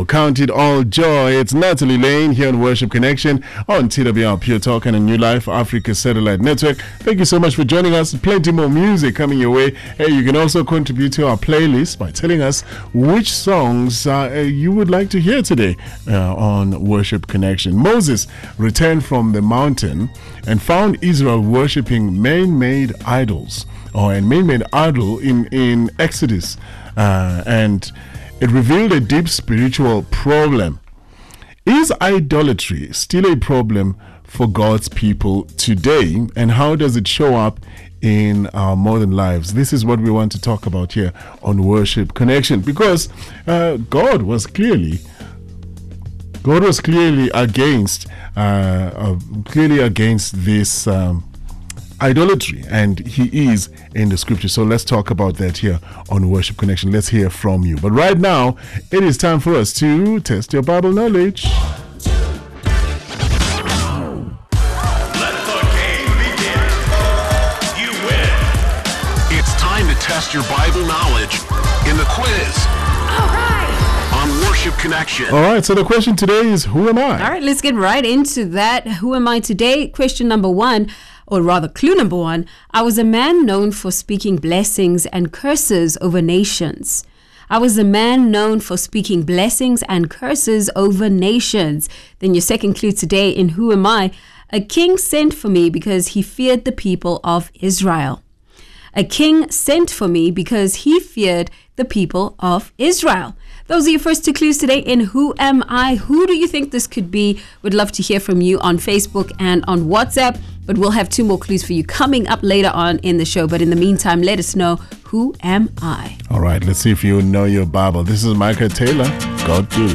count it all joy. It's Natalie Lane here on Worship Connection on TWR Pure Talk and a New Life Africa Satellite Network. Thank you so much for joining us. Plenty more music coming your way. Hey, you can also contribute to our playlist by telling us which songs you would like to hear today on Worship Connection. Moses returned from the mountain and found Israel worshipping man-made idols, or a man-made idol in Exodus, and it revealed a deep spiritual problem. Is idolatry still a problem for God's people today, and how does it show up in our modern lives? This is what we want to talk about here on Worship Connection, because God was clearly against this idolatry, and he is in the scripture. So let's talk about that here on Worship Connection. Let's hear from you. But right now, it is time for us to test your Bible knowledge. Let the game begin. You win. It's time to test your Bible knowledge in the quiz. All right. On Worship Connection. All right, so the question today is, who am I? All right, let's get right into that. Who am I today? Question number one, or rather clue number one. I was a man known for speaking blessings and curses over nations. I was a man known for speaking blessings and curses over nations. Then your second clue today in Who Am I? A king sent for me because he feared the people of Israel. A king sent for me because he feared the people of Israel. Those are your first two clues today in Who Am I? Who do you think this could be? Would love to hear from you on Facebook and on WhatsApp. But we'll have two more clues for you coming up later on in the show. But in the meantime, let us know, who am I? All right, let's see if you know your Bible. This is Micah Taylor. God good.